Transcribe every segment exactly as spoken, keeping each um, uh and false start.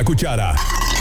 cuchara.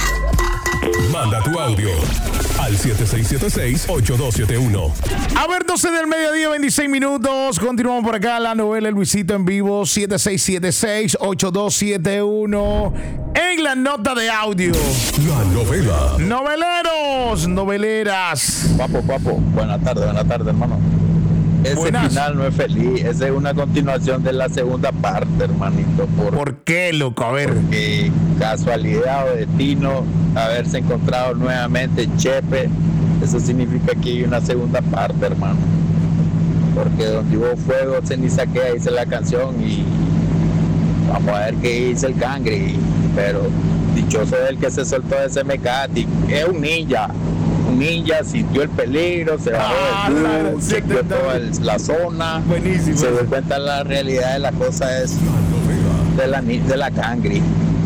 Manda tu audio al siete seis siete seis, ocho dos siete uno. A ver, doce del mediodía, veintiséis minutos. Continuamos por acá, la novela El Luisito en vivo, siete seis siete seis, ocho dos siete uno. En la nota de audio. La novela. Noveleros, noveleras. Papo, papo, buenas tardes, buenas tardes, hermano. Ese Buenas. final no es feliz, esa es una continuación de la segunda parte, hermanito. Por, ¿Por qué, loco? A ver. Porque casualidad o destino, haberse encontrado nuevamente Chepe, eso significa que hay una segunda parte, hermano. Porque donde hubo fuego, ceniza queda, dice la canción, y vamos a ver qué dice el cangre. Pero dichoso el que se soltó de ese mecate, es un ninja. Un ninja sintió el peligro, se bajó Ah, del la- bus, sí, chequeó sí, toda el- la zona, Buenísimo. se dio cuenta la realidad de la cosa es de la, ni- de la cangre.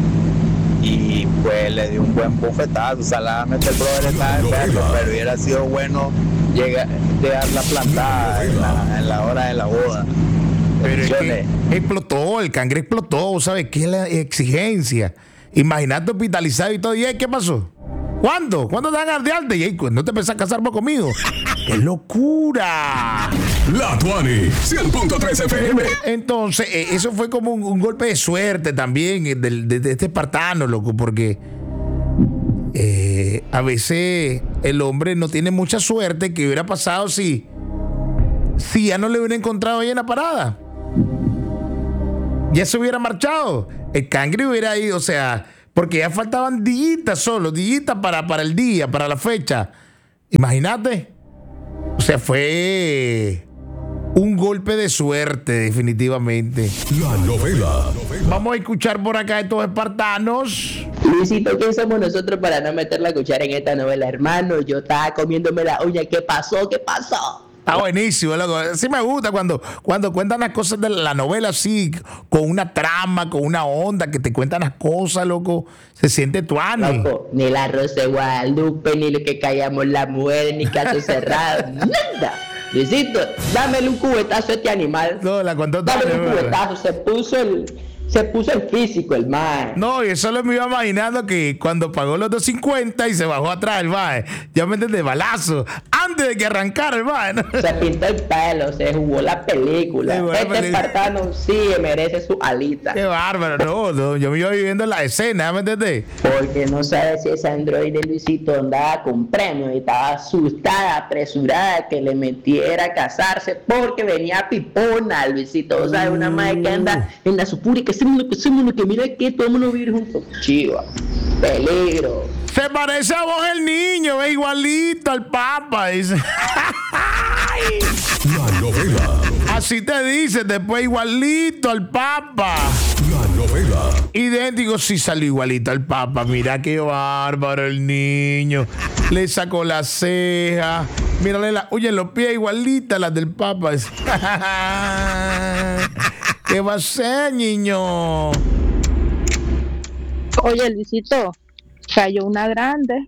Y pues le dio un buen bufetazo, saladamente el brother estaba enfermo, pero hubiera sido bueno llegar, dejarla plantada en la, en la hora de la boda. Pero es que Bendiciones. explotó, el cangre explotó, ¿sabes qué es la exigencia? Imagínate hospitalizado y todo. ¿Y qué pasó? ¿Cuándo? ¿Cuándo te van a dar de alta? Y ahí, ¿no te pensás casar vos conmigo? ¡Qué locura! La Tuani, cien punto tres F M. Entonces, eh, eso fue como un, un golpe de suerte también eh, del- de, de este espartano, loco, porque eh, a veces el hombre no tiene mucha suerte. Que hubiera pasado si, si ya no le hubiera encontrado ahí en la parada? Ya se hubiera marchado. El cangre hubiera ido, o sea, porque ya faltaban días solo, días para, para el día, para la fecha. Imagínate. O sea, fue un golpe de suerte, definitivamente. La novela. Vamos a escuchar por acá a estos espartanos. Luisito, ¿qué somos nosotros para no meter la cuchara en esta novela, hermano? Yo estaba comiéndome la uña. ¿Qué pasó? ¿Qué pasó? Está buenísimo, loco. Sí me gusta cuando, cuando cuentan las cosas de la novela así, con una trama, con una onda, que te cuentan las cosas, loco. Se siente tuani. Loco, ni la Rosa de Guadalupe, ni lo que callamos las mujeres, ni caso cerrado, nada. Luisito, dámele un cubetazo a este animal. No, la contó Dale Tania, un ¿verdad? cubetazo, se puso el, se puso el físico, el man. No, y solo me iba imaginando que cuando pagó los dos cincuenta y se bajó atrás el mae, ya me entiendes, de balazo, antes de que arrancara el mae, ¿no? Se pintó el pelo, se jugó la película. Se jugó la Este película. espartano sí merece su alita. Qué bárbaro, no, no, yo me iba viviendo la escena, ¿me entiendes? Porque no sabe si ese androide Luisito andaba con premio y estaba asustada, apresurada que le metiera a casarse porque venía pipona, Luisito. O sea, una madre que anda en la supura, que hacemos lo que hacemos, lo que mira que todo el mundo vivir juntos. Chiva, peligro. Se parece a vos el niño, ve igualito al Papa, dice. La novela. Así te dice, después igualito al Papa. La novela. Idéntico, sí salió igualito al Papa. Mira qué bárbaro el niño. Le sacó la ceja. Mírale la, oye, los pies igualitas las del Papa. ¿Qué va a ser, niño? Oye, Luisito, cayó una grande.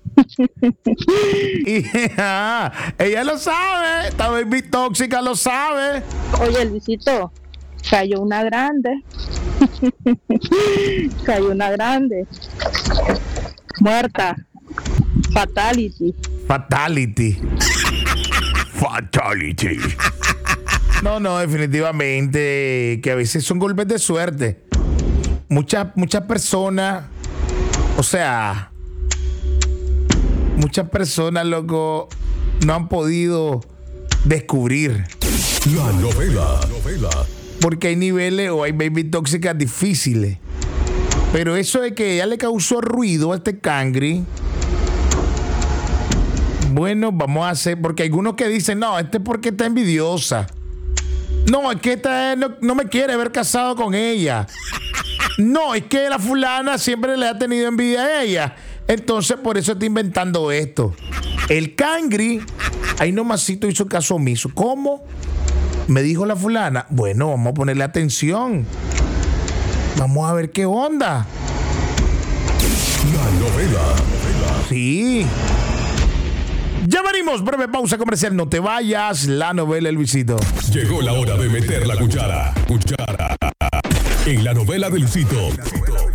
Y, ah, ella lo sabe. Esta baby tóxica lo sabe. Oye, Luisito, cayó una grande. Cayó una grande. Muerta. Fatality. Fatality. Fatality. No, no, definitivamente que a veces son golpes de suerte. Muchas, muchas personas, o sea, muchas personas, loco, no han podido descubrir. La novela. novela. Porque hay niveles o hay baby tóxicas difíciles. Pero eso de que ella le causó ruido a este cangre. Bueno, vamos a hacer, porque hay algunos que dicen, no, este es porque está envidiosa. No, es que esta no, no me quiere ver casado con ella. No, es que la fulana siempre le ha tenido envidia a ella. Entonces, por eso está inventando esto. El cangri, ahí nomasito hizo caso omiso. ¿Cómo? Me dijo la fulana. Bueno, vamos a ponerle atención. Vamos a ver qué onda. La novela. Sí. Ya venimos, breve pausa comercial. No te vayas, la novela El Luisito. Llegó la hora de meter la cuchara. Cuchara. En la novela de Luisito.